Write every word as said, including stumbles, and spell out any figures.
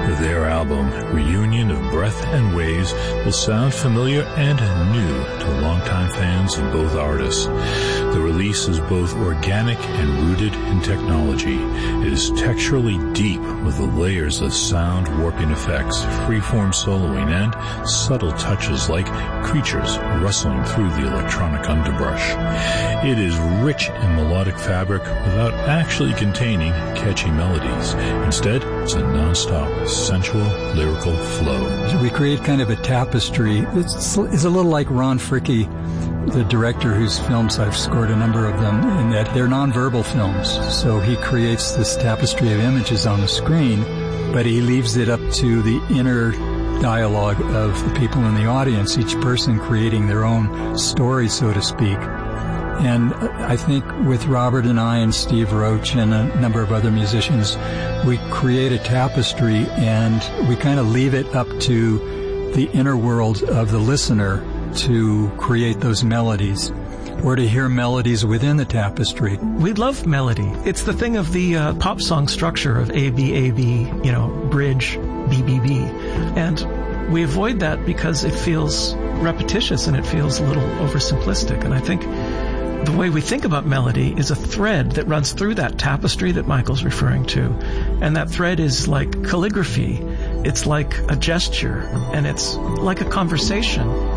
Their album, Reunion of Breath and Waves, will sound familiar and new to longtime fans of both artists. The release is both organic and rooted in technology. It is texturally deep with the layers of sound warping effects, freeform soloing, and subtle touches like creatures rustling through the electronic underbrush. It is rich in melodic fabric without actually containing catchy melodies. Instead, it's a non-stop, sensual, lyrical flow. We create kind of a tapestry. It's, it's a little like Ron Fricke, the director whose films I've scored a number of them, in that they're nonverbal films. So he creates this tapestry of images on the screen, but he leaves it up to the inner dialogue of the people in the audience, each person creating their own story, so to speak. And I think with Robert and I and Steve Roach and a number of other musicians, we create a tapestry and we kind of leave it up to the inner world of the listener to create those melodies or to hear melodies within the tapestry. We love melody. It's the thing of the uh, pop song structure of A, B, A, B, you know, bridge, B, B, B. And we avoid that because it feels repetitious and it feels a little oversimplistic. And I think the way we think about melody is a thread that runs through that tapestry that Michael's referring to. And that thread is like calligraphy. It's like a gesture. And it's like a conversation.